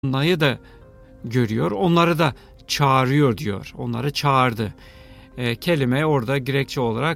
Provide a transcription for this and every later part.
Nayı da görüyor, onları da çağırıyor diyor. Onları çağırdı. Kelime orada Grekçe olarak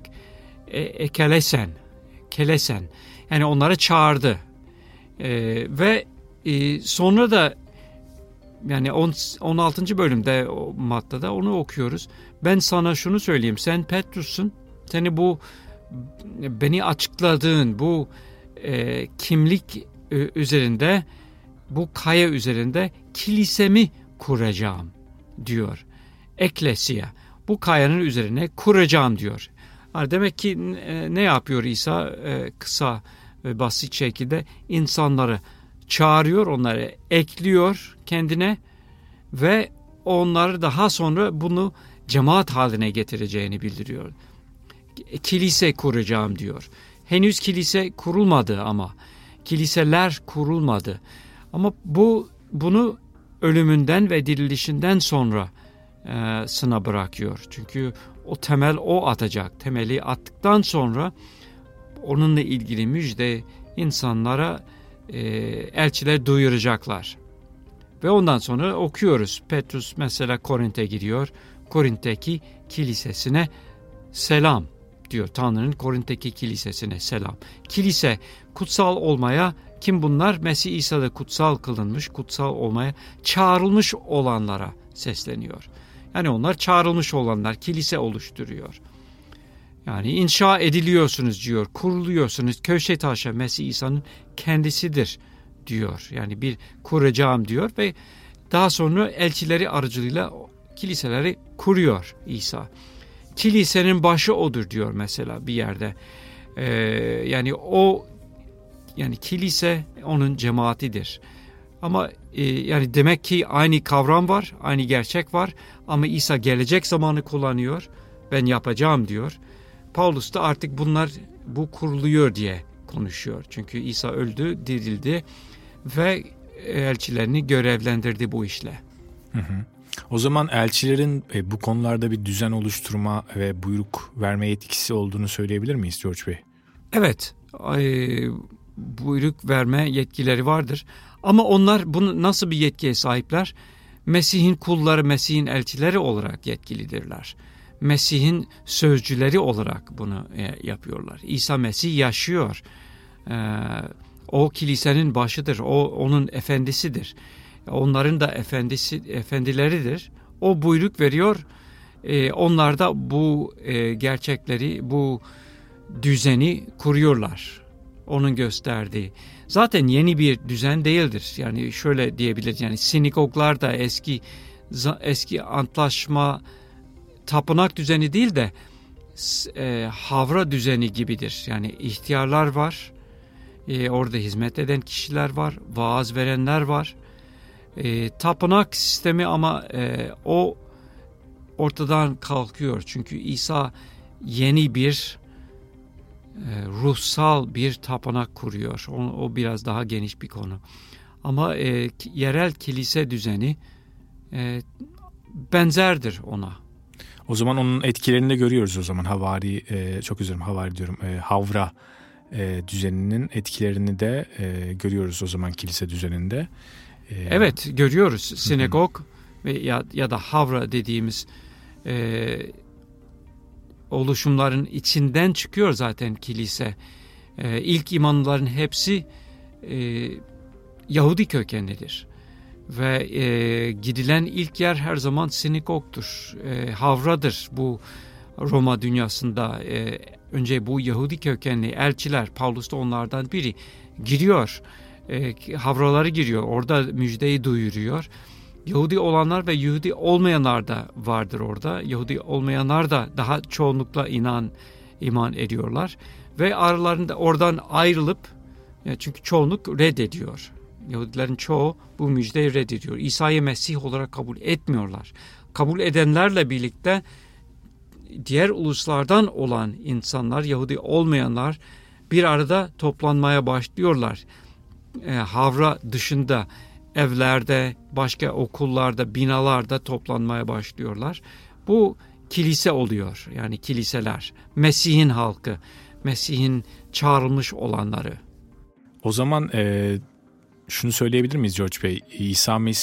kelesen. Yani onları çağırdı. Ve sonra da yani 16. bölümde o maddede onu okuyoruz. Ben sana şunu söyleyeyim. Sen Petrus'sun. Seni bu beni açıkladığın bu kimlik üzerinde, bu kaya üzerinde kilisemi kuracağım diyor. Eklesia. Bu kayanın üzerine kuracağım diyor. Demek ki ne yapıyor İsa? Kısa ve basit şekilde insanları çağırıyor, onları ekliyor kendine ve onları daha sonra bunu cemaat haline getireceğini bildiriyor. Kilise kuracağım diyor. Henüz kilise kurulmadı ama. Kiliseler kurulmadı. Ama bunu ölümünden ve dirilişinden sonra sına bırakıyor. Çünkü o temel o atacak. Temeli attıktan sonra onunla ilgili müjde insanlara elçiler duyuracaklar. Ve ondan sonra okuyoruz. Petrus mesela Korint'e gidiyor. Korint'teki kilisesine selam diyor. Tanrı'nın Korint'teki kilisesine selam. Kilise kutsal olmaya, kim bunlar? Mesih İsa'da kutsal kılınmış, kutsal olmaya çağrılmış olanlara sesleniyor. Yani onlar çağrılmış olanlar, kilise oluşturuyor. Yani inşa ediliyorsunuz diyor, kuruluyorsunuz. Köşe taşı Mesih İsa'nın kendisidir diyor. Yani bir kuracağım diyor ve daha sonra elçileri aracılığıyla kiliseleri kuruyor İsa. Kilisenin başı odur diyor mesela bir yerde. Yani kilise onun cemaatidir. Ama yani demek ki aynı kavram var, aynı gerçek var. Ama İsa gelecek zamanı kullanıyor. Ben yapacağım diyor. Paulus da artık bu kuruluyor diye konuşuyor. Çünkü İsa öldü, dirildi ve elçilerini görevlendirdi bu işle. Hı hı. O zaman elçilerin bu konularda bir düzen oluşturma ve buyruk verme yetkisi olduğunu söyleyebilir miyiz George Bey? Evet, buyruk verme yetkileri vardır. Ama onlar bunu nasıl bir yetkiye sahipler? Mesih'in kulları, Mesih'in elçileri olarak yetkilidirler. Mesih'in sözcüleri olarak bunu yapıyorlar. İsa Mesih yaşıyor. O kilisenin başıdır. O onun efendisidir. Onların da efendileridir. O buyruk veriyor. Onlar da bu gerçekleri, bu düzeni kuruyorlar. Onun gösterdiği. Zaten yeni bir düzen değildir. Yani şöyle diyebiliriz. Yani sinagoglar da eski antlaşma tapınak düzeni değil de havra düzeni gibidir. Yani ihtiyarlar var. Orada hizmet eden kişiler var. Vaaz verenler var. Tapınak sistemi ama o ortadan kalkıyor. Çünkü İsa yeni bir ruhsal bir tapınak kuruyor. O biraz daha geniş bir konu. Ama yerel kilise düzeni benzerdir ona. O zaman onun etkilerini de görüyoruz o zaman. Havra düzeninin etkilerini de görüyoruz o zaman kilise düzeninde. Evet, görüyoruz. Sinagog ya da havra dediğimiz oluşumların içinden çıkıyor zaten kilise. İlk imanlıların hepsi Yahudi kökenlidir. Ve gidilen ilk yer her zaman sinagogtur, havradır. Bu Roma dünyasında önce bu Yahudi kökenli elçiler, Paulus da onlardan biri, giriyor. Havraları giriyor, orada müjdeyi duyuruyor. Yahudi olanlar ve Yahudi olmayanlar da vardır orada. Yahudi olmayanlar da daha çoğunlukla iman ediyorlar. Ve aralarında oradan ayrılıp, çünkü çoğunluk reddediyor. Yahudilerin çoğu bu müjdeyi reddediyor. İsa'yı Mesih olarak kabul etmiyorlar. Kabul edenlerle birlikte diğer uluslardan olan insanlar, Yahudi olmayanlar bir arada toplanmaya başlıyorlar. Havra dışında evlerde, başka okullarda, binalarda toplanmaya başlıyorlar. Bu kilise oluyor. Yani kiliseler, Mesih'in halkı, Mesih'in çağrılmış olanları. O zaman şunu söyleyebilir miyiz George Bey? İsa